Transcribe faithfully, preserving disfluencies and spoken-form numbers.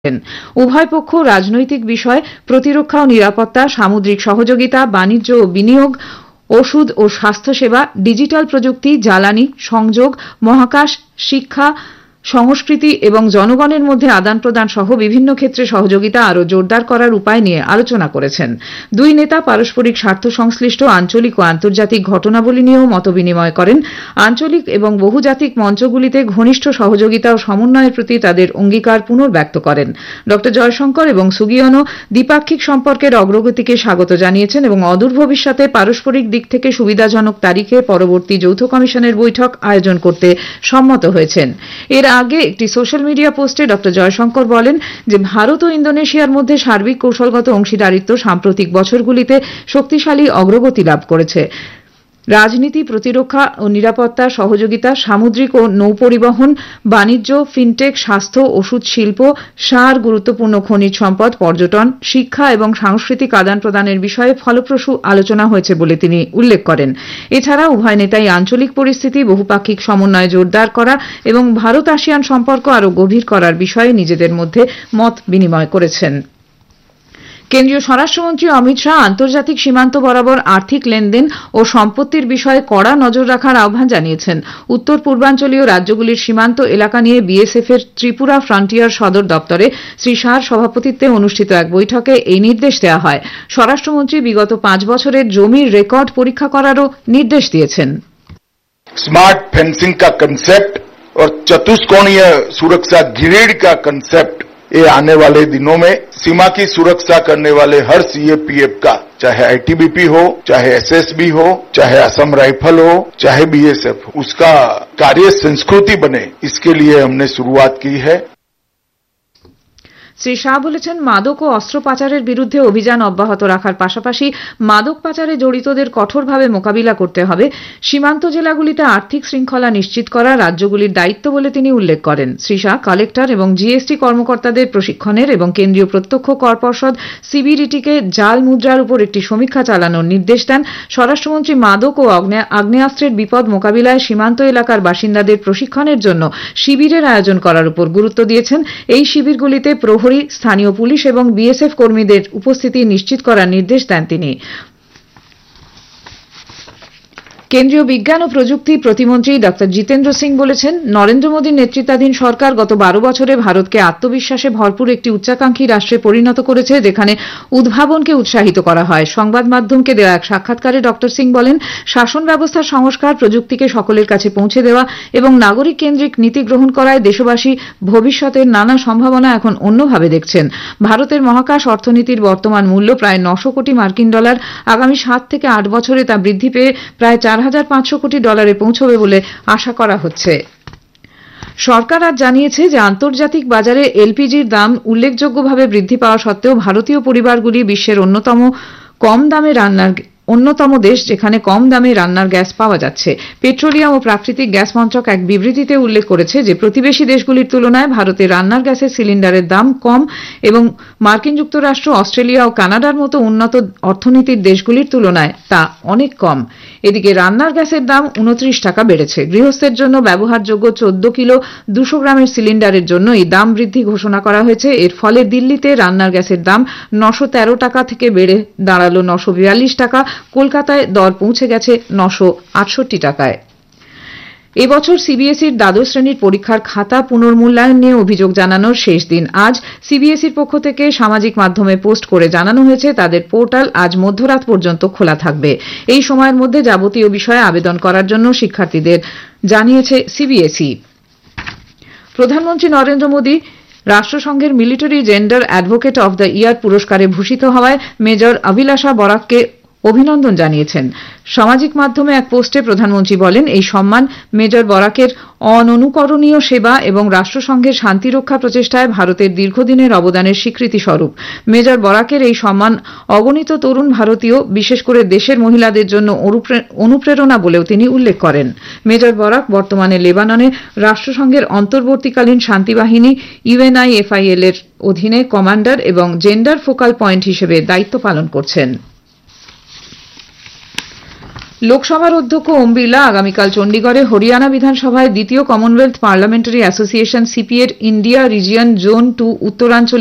উভয় পক্ষ রাজনৈতিক বিষয়, প্রতিরক্ষা ও নিরাপত্তা, সামুদ্রিক সহযোগিতা, বাণিজ্য ও বিনিয়োগ, ওষুধ ও স্বাস্থ্যসেবা, ডিজিটাল প্রযুক্তি, জ্বালানি, সংযোগ, মহাকাশ, শিক্ষা, সংস্কৃতি এবং জনগণের মধ্যে আদান প্রদান সহ বিভিন্ন ক্ষেত্রে সহযোগিতা আরও জোরদার করার উপায় নিয়ে আলোচনা করেছেন। দুই নেতা পারস্পরিক স্বার্থ সংশ্লিষ্ট আঞ্চলিক ও আন্তর্জাতিক ঘটনাবলী নিয়েও মতবিনিময় করেন। আঞ্চলিক এবং বহুজাতিক মঞ্চগুলিতে ঘনিষ্ঠ সহযোগিতা ও সমন্বয়ের প্রতি তাদের অঙ্গীকার পুনর্ব্যক্ত করেন। ড জয়শঙ্কর এবং সুগিওনো দ্বিপাক্ষিক সম্পর্কের অগ্রগতিকে স্বাগত জানিয়েছেন এবং অদূর ভবিষ্যতে পারস্পরিক দিক থেকে সুবিধাজনক তারিখে পরবর্তী যৌথ কমিশনের বৈঠক আয়োজন করতে সম্মত হয়েছেন। এর আগে একটি সোশ্যাল মিডিয়া পোস্টে ড জয়শঙ্কর বলেন যে ভারত ও ইন্দোনেশিয়ার মধ্যে সার্বিক কৌশলগত অংশীদারিত্ব সাম্প্রতিক বছরগুলিতে শক্তিশালী অগ্রগতি লাভ করেছে। রাজনীতি, প্রতিরক্ষা ও নিরাপত্তা, সহযোগিতা, সামুদ্রিক ও নৌ পরিবহন, বাণিজ্য, ফিনটেক, স্বাস্থ্য, ওষুধ শিল্প, সার, গুরুত্বপূর্ণ খনিজ সম্পদ, পর্যটন, শিক্ষা এবং সাংস্কৃতিক আদান প্রদানের বিষয়ে ফলপ্রসূ আলোচনা হয়েছে বলে তিনি উল্লেখ করেন। এছাড়া উভয় নেতাই আঞ্চলিক পরিস্থিতি, বহুপাক্ষিক সমন্বয় জোরদার করা এবং ভারত আসিয়ান সম্পর্ক আরও গভীর করার বিষয়ে নিজেদের মধ্যে মত বিনিময় করেছেন। কেন্দ্রীয় স্বরাষ্ট্রমন্ত্রী অমিত শাহ আন্তর্জাতিক সীমান্ত বরাবর আর্থিক লেনদেন ও সম্পত্তির বিষয়ে কড়া নজর রাখার আহ্বান জানিয়েছেন। উত্তর পূর্বাঞ্চলীয় রাজ্যগুলির সীমান্ত এলাকা নিয়ে বিএসএফ এর ত্রিপুরা ফ্রন্টিয়ার সদর দপ্তরে শ্রী শাহর সভাপতিত্বে অনুষ্ঠিত এক বৈঠকে এই নির্দেশ দেওয়া হয়। স্বরাষ্ট্রমন্ত্রী বিগত পাঁচ বছরের জমির রেকর্ড পরীক্ষা করারও নির্দেশ দিয়েছেন। स्मार्ट फेंसिंग का कंसेप्ट और चतुष्कोणीय सुरक्षा ग्रिड का कंसेप्ट ये आने वाले दिनों में सीमा की सुरक्षा करने वाले हर सीएपीएफ का, चाहे आईटीबीपी हो, चाहे एसएसबी हो, चाहे असम राइफल हो, चाहे बीएसएफ, उसका कार्य संस्कृति बने, इसके लिए हमने शुरुआत की है। শ্রী শাহ বলেছেন, মাদক ও অস্ত্র পাচারের বিরুদ্ধে অভিযান অব্যাহত রাখার পাশাপাশি মাদক পাচারে জড়িতদের কঠোরভাবে মোকাবিলা করতে হবে। সীমান্ত জেলাগুলিতে আর্থিক শৃঙ্খলা নিশ্চিত করা রাজ্যগুলির দায়িত্ব বলে তিনি উল্লেখ করেন। শ্রী শাহ কালেক্টর এবং জিএসটি কর্মকর্তাদের প্রশিক্ষণের এবং কেন্দ্রীয় প্রত্যক্ষ কর পর্ষদ সিবিডিটিকে জাল মুদ্রার উপর একটি সমীক্ষা চালানোর নির্দেশ দেন। স্বরাষ্ট্রমন্ত্রী মাদক ও আগ্নেয়াস্ত্রের বিপদ মোকাবিলায় সীমান্ত এলাকার বাসিন্দাদের প্রশিক্ষণের জন্য শিবিরের আয়োজন করার উপর গুরুত্ব দিয়েছেন। এই শিবিরগুলিতে প্রহরী, স্থানীয় পুলিশ এবং বিএসএফ কর্মীদের উপস্থিতি নিশ্চিত করার নির্দেশ দেন তিনি। কেন্দ্রীয় বিজ্ঞান ও প্রযুক্তি প্রতিমন্ত্রী ড জিতেন্দ্র সিং বলেছেন, নরেন্দ্র মোদীর নেতৃত্বাধীন সরকার গত বারো বছরে ভারতকে আত্মবিশ্বাসে ভরপুর একটি উচ্চাকাঙ্ক্ষী রাষ্ট্রে পরিণত করেছে, যেখানে উদ্ভাবনকে উৎসাহিত করা হয়। সংবাদ মাধ্যমকে দেওয়া এক সাক্ষাৎকারে ড সিং বলেন, শাসন ব্যবস্থার সংস্কার, প্রযুক্তিকে সকলের কাছে পৌঁছে দেওয়া এবং নাগরিক কেন্দ্রিক নীতি গ্রহণ করায় দেশবাসী ভবিষ্যতের নানা সম্ভাবনা এখন অন্যভাবে দেখছেন। ভারতের মহাকাশ অর্থনীতির বর্তমান মূল্য প্রায় নশো কোটি মার্কিন ডলার। আগামী সাত থেকে আট বছরে তা বৃদ্ধি পেয়ে প্রায় চার হাজার পাঁচশো কোটি ডলারে পৌঁছবে বলে আশা করা হচ্ছে। সরকার আজ জানিয়েছে যে আন্তর্জাতিক বাজারে এলপিজির দাম উল্লেখযোগ্যভাবে বৃদ্ধি পাওয়া সত্ত্বেও ভারতীয় পরিবারগুলি বিশ্বের অন্যতম কম দামে রান্নার অন্যতম দেশ, যেখানে কম দামে রান্নার গ্যাস পাওয়া যাচ্ছে। পেট্রোলিয়াম ও প্রাকৃতিক গ্যাস মন্ত্রক এক বিবৃতিতে উল্লেখ করেছে যে প্রতিবেশী দেশগুলির তুলনায় ভারতে রান্নার গ্যাসের সিলিন্ডারের দাম কম এবং মার্কিন যুক্তরাষ্ট্র, অস্ট্রেলিয়া ও কানাডার মতো উন্নত অর্থনীতির দেশগুলির তুলনায় তা অনেক কম। এদিকে রান্নার গ্যাসের দাম উনত্রিশ টাকা বেড়েছে। গৃহস্থের জন্য ব্যবহারযোগ্য চোদ্দ কিলো দুশো গ্রামের সিলিন্ডারের জন্য এই দাম বৃদ্ধি ঘোষণা করা হয়েছে। এর ফলে দিল্লিতে রান্নার গ্যাসের দাম নশো তেরো টাকা থেকে বেড়ে দাঁড়ালো নশো বিয়াল্লিশ টাকা। কলকাতায় দর পৌঁছে গেছে নশো আটষট্টি টাকায়। এবছর সিবিএসইর দ্বাদশ শ্রেণীর পরীক্ষার খাতা পুনর্মূল্যায়ন নিয়ে অভিযোগ জানানোর শেষ দিন আজ। সিবিএসইর পক্ষ থেকে সামাজিক মাধ্যমে পোস্ট করে জানানো হয়েছে, তাদের পোর্টাল আজ মধ্যরাত পর্যন্ত খোলা থাকবে। এই সময়ের মধ্যে যাবতীয় বিষয়ে আবেদন করার জন্য শিক্ষার্থীদের জানিয়েছে সিবিএসই। প্রধানমন্ত্রী Narendra Modi রাষ্ট্রসংঘের military gender advocate of the year পুরস্কারে ভূষিত হওয়ায় মেজর অভিলাষা বরাককে অভিনন্দন জানিয়েছেন। সামাজিক মাধ্যমে এক পোস্টে প্রধানমন্ত্রী বলেন, এই সম্মান মেজর বরাকের অননুকরণীয় সেবা এবং রাষ্ট্রসংঘের শান্তিরক্ষা প্রচেষ্টায় ভারতের দীর্ঘদিনের অবদানের স্বীকৃতি স্বরূপ। মেজর বরাকের এই সম্মান অগণিত তরুণ ভারতীয়, বিশেষ করে দেশের মহিলাদের জন্য অনুপ্রেরণা বলেও তিনি উল্লেখ করেন। মেজর বরাক বর্তমানে লেবাননে রাষ্ট্রসংঘের অন্তর্বর্তীকালীন শান্তিবাহিনী ইউএনআইএফআইএল এর অধীনে কমান্ডার এবং জেন্ডার ফোকাল পয়েন্ট হিসেবে দায়িত্ব পালন করছেন। লোকসভার অধ্যক্ষ ওম বিড়লা আগামীকাল চণ্ডীগড়ে হরিয়ানা বিধানসভায় দ্বিতীয় কমনওয়েলথ পার্লামেন্টারি অ্যাসোসিয়েশন সিপি এর ইন্ডিয়া রিজিয়ন জোন টু উত্তরাঞ্চল